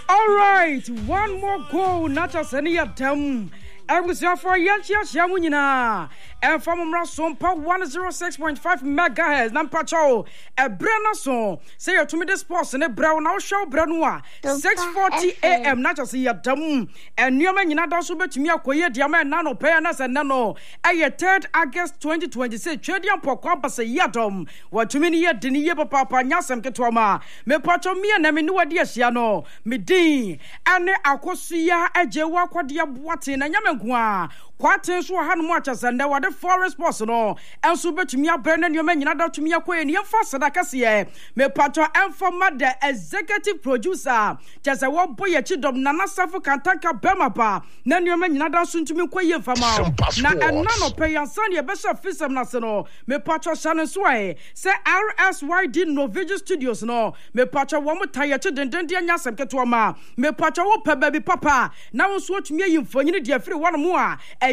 All right, one more goal, not just any of them. I was here for Yanchia Shamunina. And from Rasompa 106.5 megahertz. Nampacho, a Brenna song. Say to me this person, a brown now show Branoa. 6:40 a.m. Not just here, dumb. And Newman Yanada Subet me a Koya Diamond Nano Payanas and Nano. A 3rd August 2026. Chedian Poquampas a Yadom. What to me yet didn't yep Papa Yasam Ketwama. Me Pacho me and Naminua Diasiano. Me Dean. And Akosia, a Jewa Quadia Boatin and Yaman. Quatin so had much as and there were the forest possible. And so bet me a Brennan, your men, not to me a queen, your first Dakasia. Me patro and for mother, executive producer. Just a one boy, a chidom, Nana Safo Kantaka Bemapa. None your men, not soon to me quay from out. Now, and none of pay and son, your best of Fisam National. Me patro Shannon Sway. Say RSYD Novision Studios, no. Me patro one more tired to the Dendian Yasam Ketwama. Me patro baby papa. Now, swatch me in for you, dear free one more.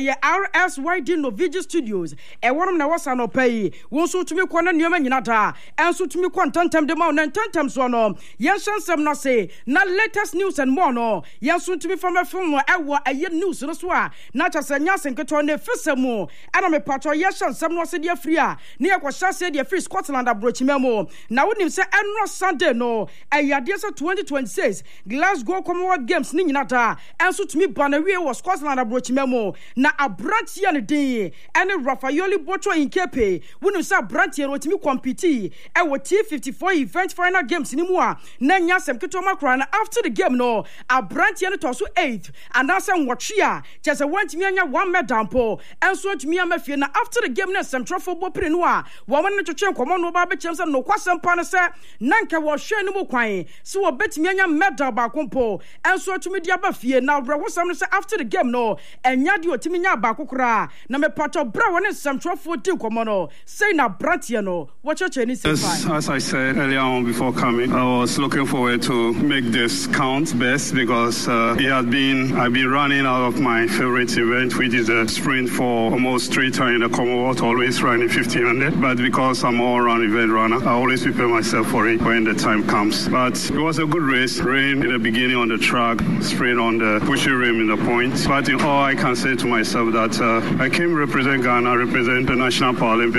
RSYD Novision Studios. A one of was no pay. Won't so to me quite a new man yata. And so to me quantum the mountain 10 times one. Yansan some not say. Not latest news and more no. Yansun to me from a film or a year news no swa. Not as a Yasan Katon de Fissamo. And I'm a patro Yasan some no say dear free. Near Quasha said dear free Scotland abroach memo. Now wouldn't say and no Sunday no. A Yadisa 2026 Glasgow Commonwealth Games Ninata. And so to me Banawi was Scotland abroach memo. Na abrantia ne din ene Rafayoli Botro in Kepe wonu sa abrantia no timi compete e wo T54 event final games ni mu a na nya sem ketoma kra na after the game no abrantia no to so 8th and na sem watwe a chese wantimi anya one medal po enso timi amafie na after the game na sem trofo bopre no a wo man no twetwe nkomo no ba be chem se no kwasem pa no se nanka wo hwe ni mu kwan se wo betimi anya medal ba kompo enso timi dia ba fie na bra wo sam no se after the game no enya de otimi nya ba kokora na me pato bra woni sem trofo di komo no say na brantie no wo cheche ni say fine. As I said earlier on before coming, I was looking forward to make this count best because I've been running out of my favorite event, which is a sprint for almost 3 times in the Commonwealth, always running 1500. But because I'm all-round event runner, I always prepare myself for it when the time comes. But it was a good race. Rain in the beginning on the track, sprint on the pushy rim in the point. But in all, I can say to myself that I came to represent Ghana, represent the National Paralympics.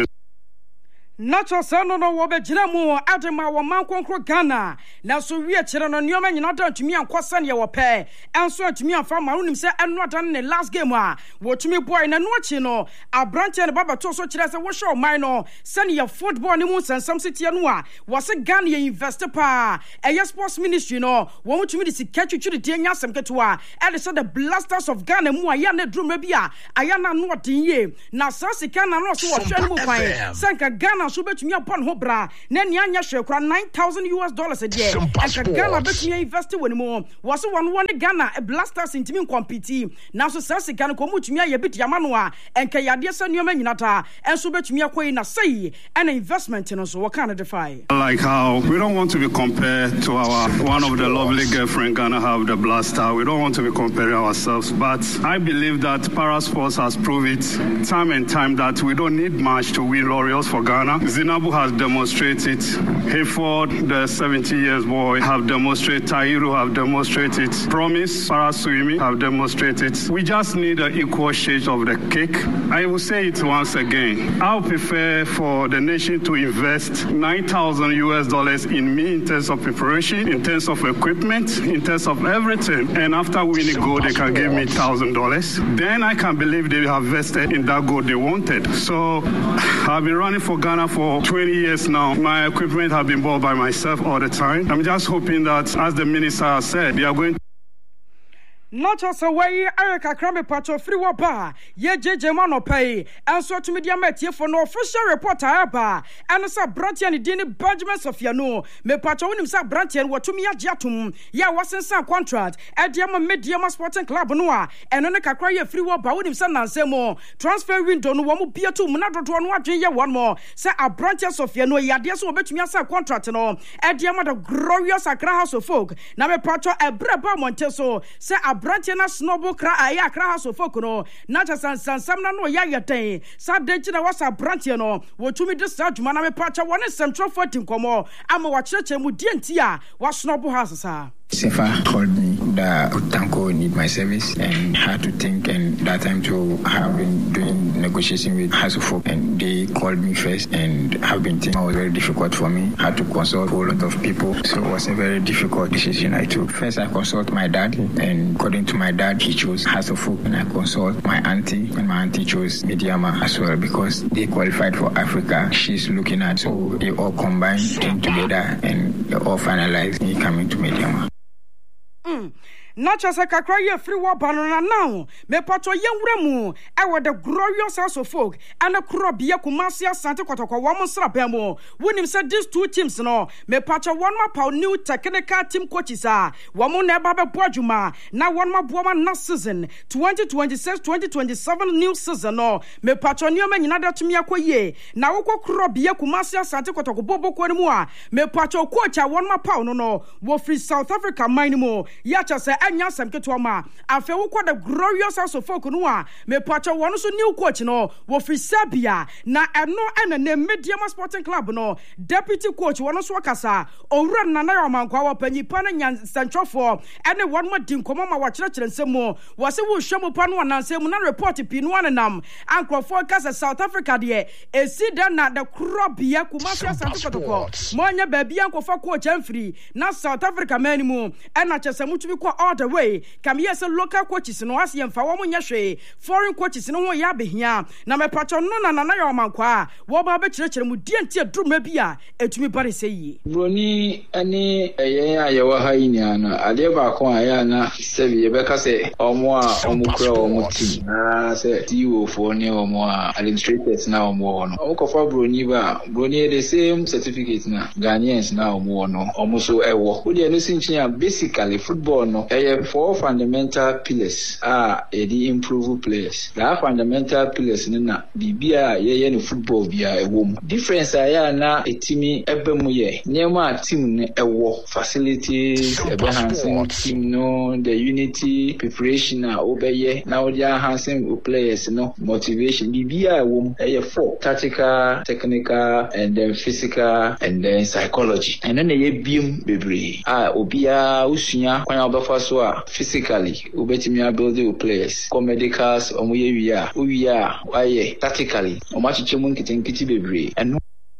Nacho sano no wobe jiramu adema wa mankonkro Ghana na so wie kire no nyoma nyina dan tumi ankwasa ne wo pe enso tumi anfa ma wonim se eno adan ne last game a wo tumi boy na no chi no abrante ne baba to so kire se wo show man no sane ya football ne mu sansam sitie no a wo se Ghana ye invest pa sports ministry no wo mutumi de sika twitwiri de nya asem ketewa e de so the blasters of Ghana mu a ya na druma bi a aya na no odin ye na so sika na no so wo hwe ne mu kwan sanka Ghana so betumi upon hobra na nia nya hwe kra $9,000 a day and Ghana betumi invest woni mu wo so won Ghana blasters intimi compete na so sase Ghana ko mutumi aye bit yama no a enka yade sa nyoma nyinata enso betumi akoyi na sei and investment no so what kind of defy like how we don't want to be compared to our one of the lovely girlfriend Ghana have the blaster. We don't want to be comparing ourselves, but I believe that Parasports has proved it time and time that we don't need much to win laurels for Ghana. Zinabu has demonstrated, Hayford, the 70 years boy, have demonstrated, Tahiru have demonstrated, Promise, Paraswimi have demonstrated. We just need an equal share of the cake. I will say it once again. I would prefer for the nation to invest $9,000 in me in terms of preparation, in terms of equipment, in terms of everything. And after winning gold, they can give me $1,000. Then I can believe they have invested in that gold they wanted. So I've been running for Ghana for 20 years now. My equipment have been bought by myself all the time. I'm just hoping that, as the minister has said, they are going to not just away Erica Crammy Pacho free wapa ye JJ Mano pay and so to media metie for no official report aba and so brantian dini Benjamin Sofia no me Pacho unim sa brantian what to me agiatum ya wasen sa contract e dia ma media sporting club no a eno ne kakra ye free wapa unim sa nansemo transfer window no wo mo bia to mu na dodo no adwen ye one more say brantian Sofia no ya dia so obetumi sa contract no e dia ma the glorious Accra House of Folk na me Pacho e breba Monteso say Brantiana snowball cry aya Accra House of Folk no na chansam na no ya yeten sa denchi na wasa Brantiano wo tumi de sa dwuma na me pacha woni central 14 komo ama wa cheche mu die ntia wa snowball house sa Sefa told me that Utanko need my service and had to think, and that time to have been doing negotiation with Hasufo, and they called me first and have been thinking it was very difficult for me. Had to consult a whole lot of people, so it was a very difficult decision I took. First I consult my dad, and according to my dad he chose Hasufo, and I consult my auntie, and my auntie chose Mediama as well because they qualified for Africa. She's looking at, so they all combined, came together, and they all finalized me coming to Mediama. Nacha kakra ye free war banana now. Me pato ye wremu. I the glorious house of folk and a crobia kumasia Santa Kotoko woman strapemo. When him said these two teams no. Me pato one ma pow new technical team coaches are. Woman never Bojuma. Now one ma woman next season 2026-2027 new season no. Me pato new man another to me ye. Now ko crobia kumasia Santa Kotoko bobo kwenua. Me pato coach one ma pow no. Wo free South Africa minimo. Yacha say anya samke to ma afa wo kwa the glorious house of folk no a me pacha won so new coach no wo fi Serbia na eno ena ne Mediama Sporting Club no deputy coach won so kasa owura nana yomankwa wa panyipa na nyan centrofo ene won ma din komo ma wa kire nsemo wo se wo hwemo pa no nansem na report pi no anam ankrofo kasa South Africa de esi da na the Krobia Kumasi Asante Kotoko mo anya ba bia ankofa coach amfiri na South Africa manimu ena chesamutu bi kwa the way come yes local coaches no as yemfa wo nya hwe foreign coaches no ho ya behia na me pacho no na nana yo mankwa wo ba be kire mu die ntie duruma bi a etumi bare seyi broni ani eye ayewa ha yinia no ade ba ko aya na sebi ye be ka se omo a omo kura omo team na se CEO fo ni omo a administrators na omo no o ko fa broni ba broni the same certificate na Ghanaians na omo no omo so ewo wo de no sinchia basically football no 4 fundamental pillars the improve players. The fundamental pillars na bibia ye no football bia ewom. Difference aya na etimi ebemu ye. Nyema team ne ewo facilities enhancing team no the unity preparation obeye na odi enhancing players no motivation bibia ewom 4 tactical, technical, and then physical, and then psychology. And then ye biem bebre obia usua kwan obafa so physically ubetimi build the players comedicals omuye wiya waye tactically omachiche mu nkiti bebre and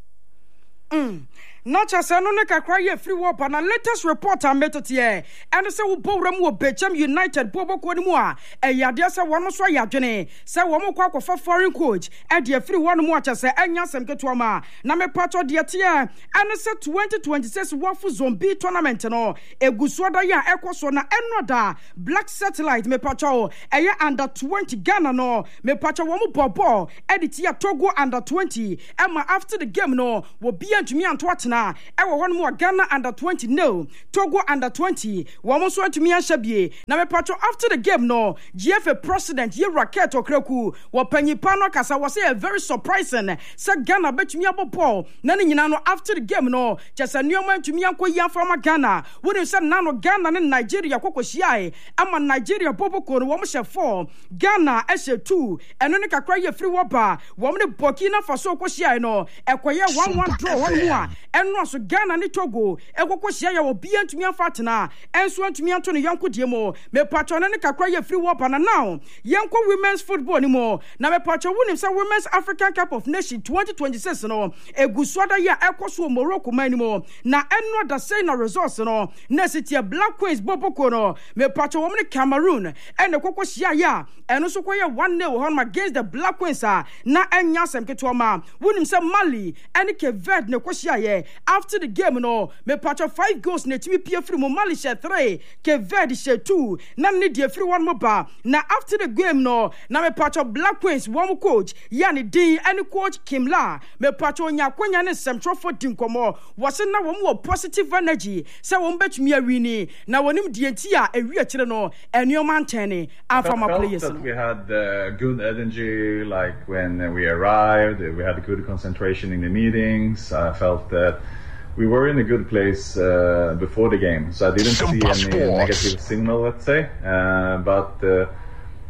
not just no kakra ye free war na latest report method here and say wo bowram wo Bechem United bobo ko ni mu a eyade say wono so yadwene say wo mo kwa kofa foreign coach e de free war no mu a chese anya semketo ma na me pato de tie and say 2026 Wafu Zombie tournament no eguso da ya ekoso na enoda Black Satellite me pato eye under 20 Ghana no me pato wo mo bobo e de tie Togo under 20 ema after the game no wo bia ntumi anto atena ewo won mo Ghana under 20 no Togo under 20 wo mo so atumi ahyabie na me pato after the game no GFA president ye Raket Okraku wo panyipa no kasa wo say very surprising say Ghana betumi abobɔ na ne nyina no after the game no chesa nuoma atumi ankoyi from Ghana woni say na no Ghana ne Nigeria kokohia ama Nigeria boboko no wo mo hye 4 Ghana ehye 2 eno ne kakra ye free woba wo mo ne Burkina Faso kohia no ekoye 1-1 draw won mu a eno so Ghana ne Togo ekokohia ya wo bia ntumi afatena enso ntumi anto ne yanko die mo me pacho ne kakra ye free woba na now yanko women's football ni mo na me pacho wonim say women's African Cup of Nations 2026 no eguswada ya ekoso Morocco man ni mo na eno da say na results no na city Black Queens boboko no me pacho wo ne Cameroon ene kokohia ya eno so koye 1-0 hon against the Black Queens na enya semketo ma wonim say Mali ene Cape Verde ne kohia ye after the game no me pacho 5 goals na timi pie free mo Mali share 3 Cape Verde share 2 na ne die free one mo ba na after the game no na me pacho Black Queens one coach yani din ene coach Kimla me pacho nya kwanya ne central for dinkomo wose na wo mo positive energy say wo betumi awini na wonim die nti a ewi akire no enyoma ntene afa ma players no. We had good energy like when we arrived. We had good concentration in the meetings. I felt that we were in a good place before the game, so I didn't see any negative signal, let's say. But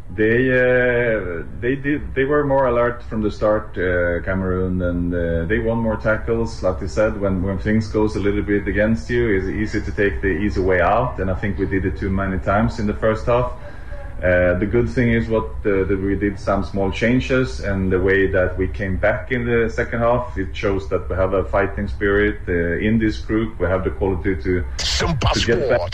They were more alert from the start, Cameroon, and they won more tackles. Like I said, when things goes a little bit against you, it's easy to take the easy way out, and I think we did it too many times in the first half. The good thing is that we did some small changes, and the way that we came back in the second half, it shows that we have a fighting spirit in this group. We have the quality to get back.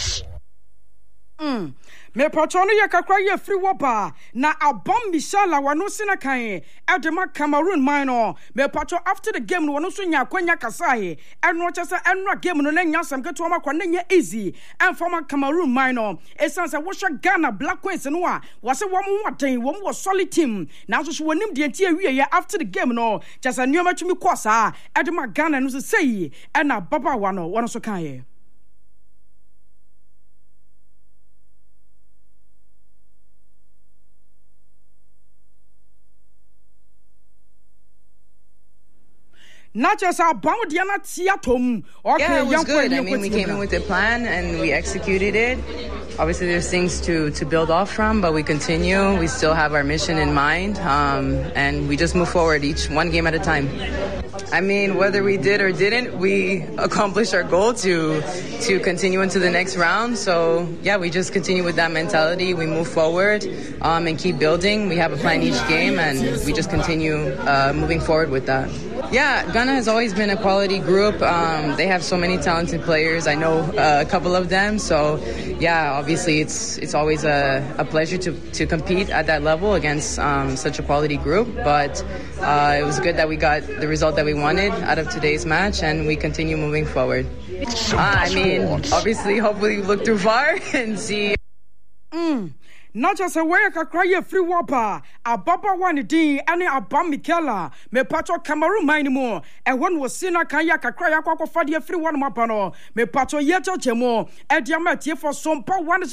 Me patrono ya kakra ye free wapa na abom Michelle wano sina kan edema Cameroon minor me patro after the game no so nya kwanya kasae eno chese enra game no na nya sam keto ma kwa na nya easy and former Cameroon minor esanse wo hwa Ghana Black Queens no a wose wo mo waden wo mo solid team na so so wonim de anti awie ye after the game no chese nneoma tumi kosa edema Ghana no so sei ena baba wano wono so kan ye not just our bound Diana Tiatum. Yeah, it was good. I mean, we came in with a plan and we executed it. Obviously, there's things to build off from, but we continue. We still have our mission in mind, and we just move forward each one game at a time. I mean, whether we did or didn't, we accomplished our goal to continue into the next round. So, yeah, we just continue with that mentality. We move forward and keep building. We have a plan each game, and we just continue moving forward with that. Yeah, Ghana has always been a quality group. They have so many talented players. I know a couple of them. So, yeah, obviously it's always a pleasure to compete at that level against such a quality group. But it was good that we got the result that we wanted out of today's match, and we continue moving forward. I mean, obviously, hopefully we look too far and see. Not just a way I cry free wapa, a baba one day, any a bam Michaela, me patro Cameroon minimo, and one was Sina Kayaka cry a fadia free one mapano, me patro Yeto Chemo, and Yamati for some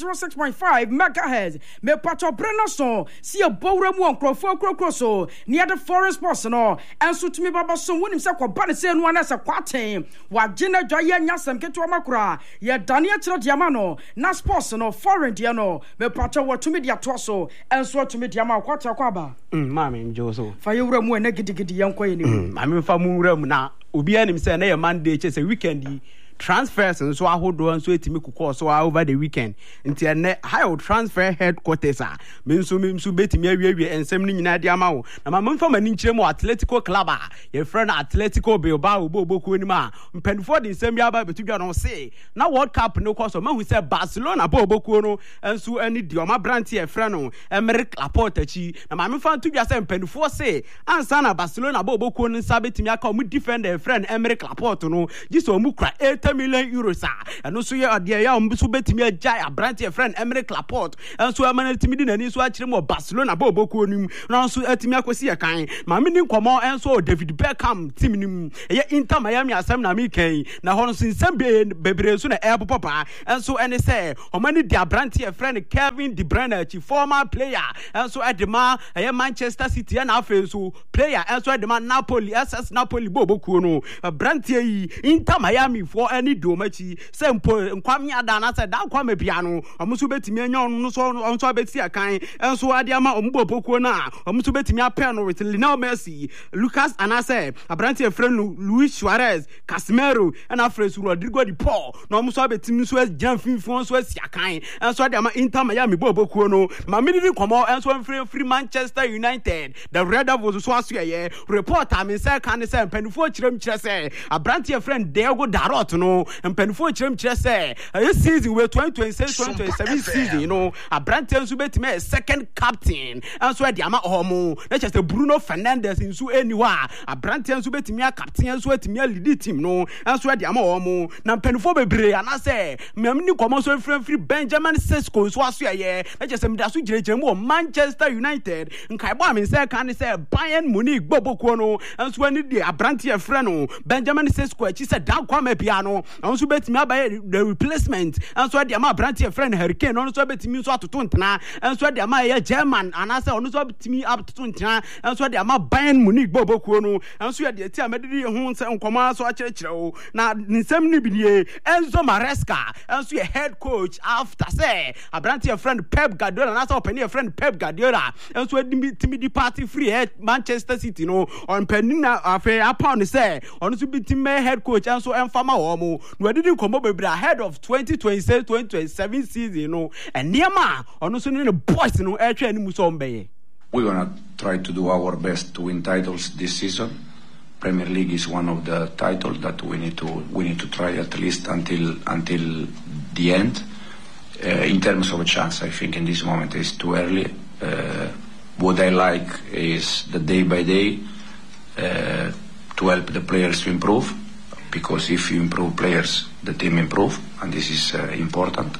106.5 megahertz, me patro Brennason, see a bowram one crosso, near the forest personal, and so to me Baba son when himself or one as a quartain, while Gina Jayan Yasam get to a macra, yet Daniel Diamano, Nas personal, foreign Diano, me patro what to media torso and so to media ma kwata kwaba mami Joso fa yewura mu na gidigidi yanko yi ni mami fa mu wura mu na obi anim say na ye Monday che say weekend transfers so ahodo so etimi kokọ so over the weekend nti ene high transfer headquarters me nso betimi awie ensem ni nyina de ama wo na ma mfa mani nkyere mu Atletico Club ye friend Atletico Bilbao oboku ni ma mpanfo de nsem ya ba betudwa no se na World Cup no koso mahu se Barcelona oboku no enso ani di o ma brand ye friend no Emerick Laporte achi na ma mfa tudwa se mpanfo se ansa na Barcelona oboku no nsa betimi aka o mu defender friend Emerick Laporte no giso mu kra million euros and also ya ade ya ombuso betimi agya brand your friend Emerick Laporte and so amana timi di nani so akire mo Barcelona boboku onim na so atimi akosi ya kan ma me ni nkomo and so David Beckham team nim ye Inter Miami asem na me kan na ho so nsem bebre so na ebo papa and so any say omani dia brand your friend Kevin De Bruyne chi former player and so edema Manchester City and afa so player and so edema Napoli SS Napoli boboku no brand yi Inter Miami for any domachi sempo nkwame adana se da kwame bia no omuso betimi anya no so onso abeti akan enso ade ama ombo pokuo na omuso betimi apel no with Lionel Messi Lucas Anase abranti efrenu Luis Suarez Casemiro and Alfredo Rodrigo de Paul no omuso betimi so jan finfon so asiakan enso ade ama Inter Miami bobokuo no ma midini komo enso free Manchester United the Red Devils so aso ye report am say kan say mpanifo kirem kire say abranti efren Diego Dalot no mpanifo kirem kire say this season we 2026-2027 season you know abranti enso betime second captain enso ade ama omo na chese Bruno Fernandes enso eniwa abranti enso betime captain enso etime lead team no enso ade ama omo na mpanifo bebre ana say memni komo so free Benjamin Sesko so aso ye na chese mdaso girejire mu Manchester United nkaibo am say kan say Bayern Munich bobokuo no enso ani de abranti efre no Benjamin Sesko achi say dan kwama bia no no nso betimi abaye the replacement nso de ama branch friend Hurricane nso betimi nso atoto ntena nso de ama ye German anase nso betimi atoto ntena nso de ama Bayern Munich bobokuo no nso de ati amedidi ho nse nkoma so akyerɛkyerɛ o na nsɛm ni bi nie Enzo Maresca nso ye head coach after say abranti friend Pep Guardiola na so opani friend Pep Guardiola nso timi di party free head Manchester City no on penina afa upon say on so bitime head coach nso emfama wo mo no adidi nkomo bebre ahead of 2026-2027 season no eniema on so ne boys no etwa animu so mbeye. We're going to try to do our best to win titles this season. Premier League is one of the titles that we need to try at least until the end. In terms of a chance, I think in this moment it's too early. What I like is the day by day to help the players to improve, because if you improve players, the team improve, and this is important.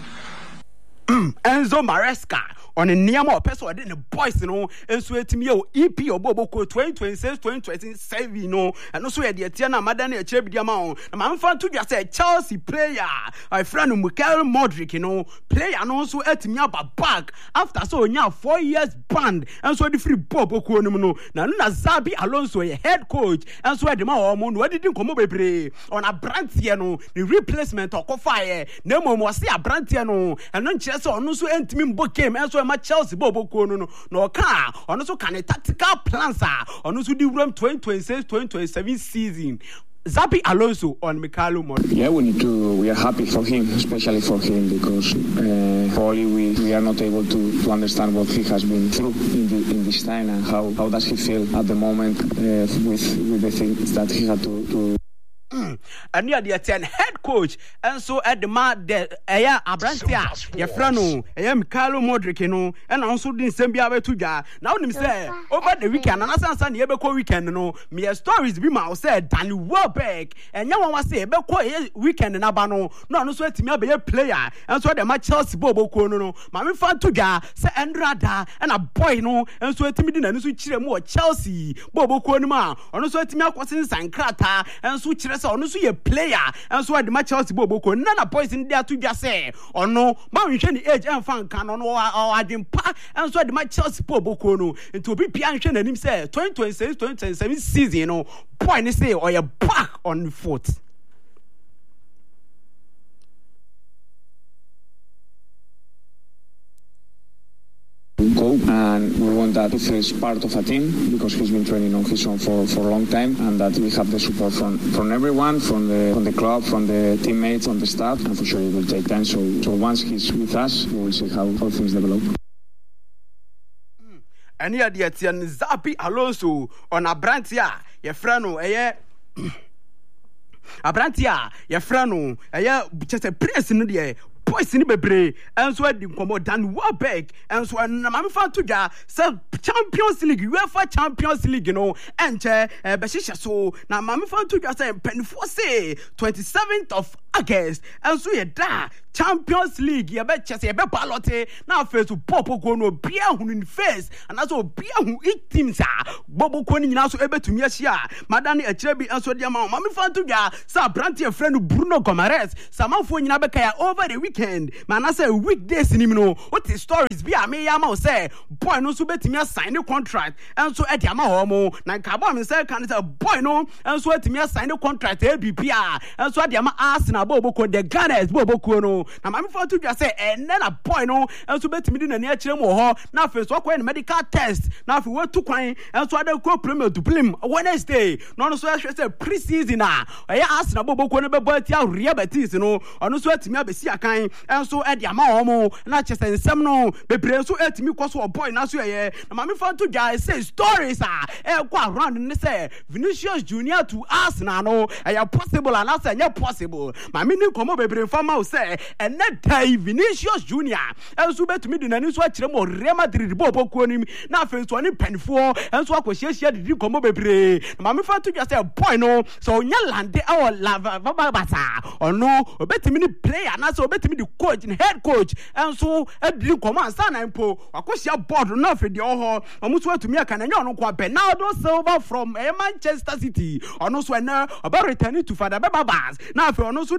Enzo Maresca on a Niamo person the boys no enso etimi o EP oboboko 2026-2027 no and also the Tiana Madani Echebidia ma na manfa to just say Chelsea player my friend Mikel Modric no player no so etimi aba back after so nya 4 years banned and so the free boboko no na Xabi Alonso a head coach and so the ma o mo no didn't come bebre on a brand here no the replacement okofa na mo mo se a brand here no and no nkyere so no so entimi mbo game and so ma Chelsea boboko no ka ono so kan tactical plans ono so di room 2026-2027 season. Xabi Alonso on Mikel Modric. Yeah, we are happy for him, especially for him, because probably we are not able to understand what he has been through in this time and how does he feel at the moment with the things that he had to and near the 10 head coach and so at the Abrantia your friend Mikel Modric no and also didn't send me to ja now him say over the weekend and as an yebeko weekend no me stories be my said Danny Welbeck and you want say beko weekend na ba no so etimi be player and so the match Chelsea boboko no ma me fan to ja say Endrada and a boy no and so etimi di na so kire mu Chelsea boboko no ma ono so etimi akosen sankrata and so kire so so ye player and so the match Chelsea boboko na boys in there to just say ono ma we hwe the age and fan kan no adwempa and so the match Chelsea boboko no into obi pia hwe nanim say 2026-2027 season no boy ni say or you back on foot. Go, and we want that if he's part of a team, because he's been training on his own for a long time, and that we have the support from everyone, from the club, from the teammates, from the staff, and for sure it will take time. So once he's with us, we will see how things develop. And here the Xabi Alonso on Abrantia, your friend Abrantia, your friend just a press in the boys in bebre and so the nkomo Dan Welbeck and so na ma fa to ja Champions League UEFA Champions League no enche be hihye so na ma fa to ja say penfo say 27th of August and so ye da Champions League ye be chese ye be ballote na face popo go no bia hunu in face and so bia hu each teams bobo ko ni nyina so ebetumi ahia madane akire bi and so dia ma fa to ja sa brand your friend Bruno Gomares samafo nyina be kaya over the weekend man I say weekdays ni no what the stories be me ya ma say boy no so betimi sign the contract and so e dia ma ho mo na kabo me say kan say boy no and so etimi sign the contract ABPA and so dia ma Arsenal boboko the Gunners boboko no na ma me for to just say and then a boy no and so betimi di na ni akire mo ho na face so kwa medical test na fe we tu kwan and so ada ko premier duplim Wednesday no so say pre-season ya Arsenal boboko no be boy tia Real Betis no ono so etimi abesi akan and so e dia ma ho mo na chese nsem no bebre so etimi kwaso boy na so ye na ma me fan to guys say stories e kwa around ne say Vinicius Junior to Arsenal no e possible and say nya possible ma me ni komo bebre fama o say and that day Vinicius Junior and so betumi di nani so akire mo Real Madrid boboko nim na fe so ni penfo and so akohia di komo bebre na ma me fan to say boy no so nya lande our lava bata ono obetimi ni player na so obetimi di coach and head coach and so edin komo ansa na mpo akohia board na fe di oho omuso atumi aka na nya ono kwa Bernardo Silva from Manchester City ono so na about returning to Father Babas na fe ono so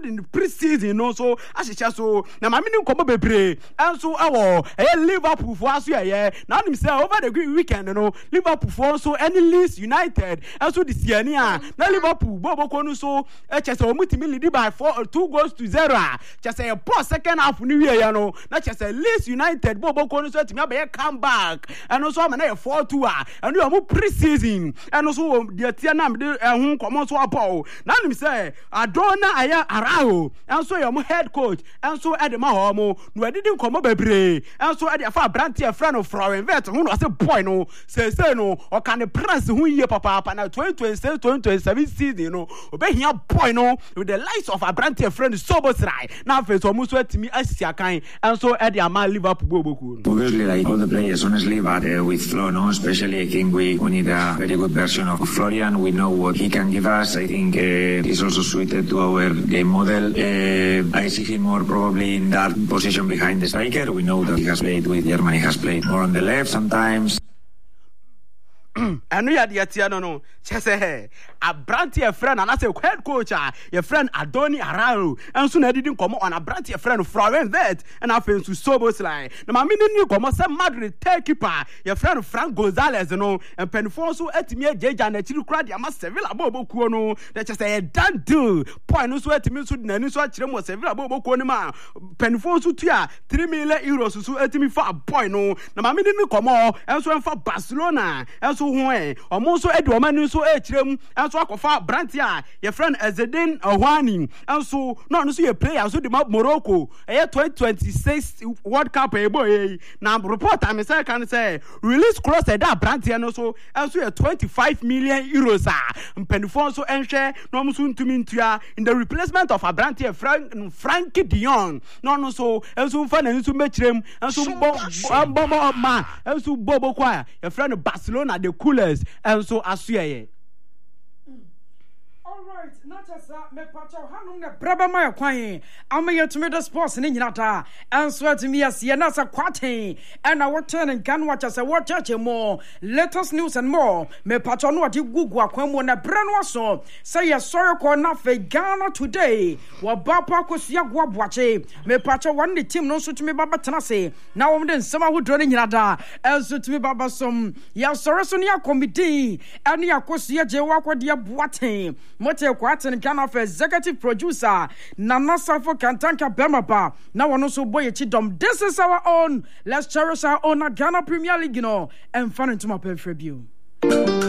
in the pre-season no so ahyehyɛ so na ma me ni nkomo bebre enso awo Liverpool for aso na nim say over the weekend no Liverpool for so any Leeds United enso this year ni na Liverpool boboko no so chese omutimi lead by 2-0 chese poor second half ni wie ya no na chese Leeds United boboko no so timi abe come back and also am na 4-2 and you pre-season and also the tia na me ho komo so apo na nim say Adona aya Arao and so your head coach and so edema ho mo no didn't come bebre and so ade afa brantie friend of Florian Vet who no say boy no say no or can the press who ye papa na 2026-2027 season no obehia boy no with the likes of a brantie friend Sobosrai na face omo so atimi asiakan and so ade ama Liverpool boboku obviously like all the players honestly but with Flo no especially I think we need a very good version of Florian. We know what he can give us. I think he's also suited to our game model. I see him more probably in that position behind the striker. We know that he has played with Germany, has played more on the left sometimes. And we had the no chese a brantie friend and I say head coach your friend Adoni Arao and soon I didn't come on a brantie friend Florian Vet and I feel to Sobosrai. The mammy knew come on some Madrid keeper your friend Frank Gonzalez no and Penfonso etimie Jeja and the Chilucrad Yama Sevilla Bobo Kuono that just a done deal point no sweat to me so then so Chimo Sevilla Bobo Kuonima Penfonso tia 3 million euros so etimi for a point no the mammy didn't come on and so for Barcelona and so almost Edu Manu so Hrem and so akofa Brantia your friend Ezedin Ohwani and so no so a player so the map Morocco 2026 World Cup boy now report I say can say release cross that Brantia no so and so 25 million euros Penfon so enhwe no so ntumi ntua in the replacement of a Brantia Frankie de Jong no so and so fan and so mechrem and so bomb ma and so bobo kwa your friend Barcelona the coolest and so asuye. Alright, not just me pacho hanum ne braba my kwan am ye to me the sports ni nyinata and so to me as ye na sa kwaten and I turn and can watch as a watch more latest news and more me pacho no ati gugu akwan mo na brano so say ye sorry ko na fe Ghana today wa bapa kosia gwa boache me pacho one the team no so to me baba tenase na wo den sama hodro ni nyinata and so to me baba som ya sorry so ni committee and ya kosia je wa kwadia boaten mote kwaten Ghana of executive producer Nana Safo Kantanka Bemaba na wono so boy chidom. This is our own. Let's cherish our own Ghana Premier League, and fun into my pay for you.